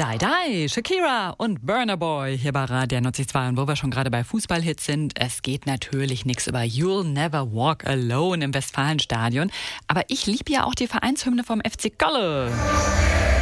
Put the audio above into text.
Die, Shakira und Burna Boy hier bei Radio 92. Und wo wir schon gerade bei Fußballhits sind, es geht natürlich nichts über You'll Never Walk Alone im Westfalenstadion. Aber ich liebe ja auch die Vereinshymne vom FC Golle.